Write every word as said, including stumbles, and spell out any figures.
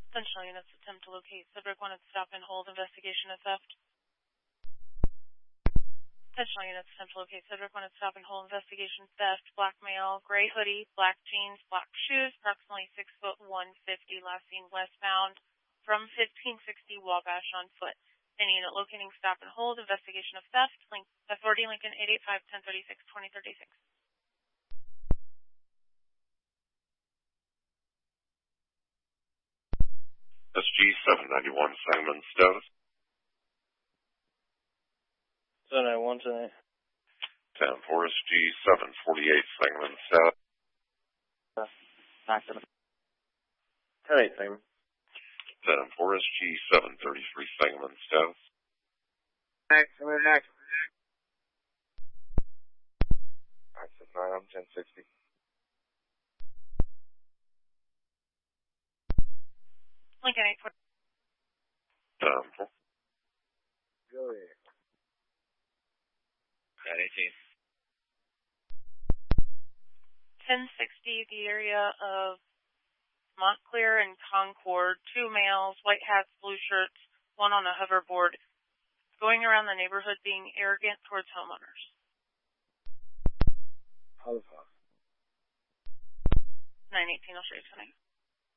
Central units attempt to locate subject wanted stop and hold investigation of theft. Central units attempt to locate subject wanted stop and hold investigation theft. Black male, gray hoodie, black jeans, black shoes, approximately six foot one fifty, last seen westbound from fifteen sixty Wabash on foot. Any unit locating stop and hold investigation of theft. Link authority Lincoln eight eight five ten thirty six twenty thirty six. S G seven ninety-one Sangamon status. seven ninety-one tonight. ten four S G seven forty-eight Sangamon status. nine seven. ten eight Sangamon. ten four S G seven thirty-three Sangamon status. Next, we're next. nine six nine, I'm ten sixty. Lincoln eight four. ten four. Go ahead. ten eighteen. ten sixty, the area of Montclair and Concord, two males, white hats, blue shirts, one on a hoverboard, going around the neighborhood being arrogant towards homeowners. Hold on. nine eighteen, I'll show you tonight.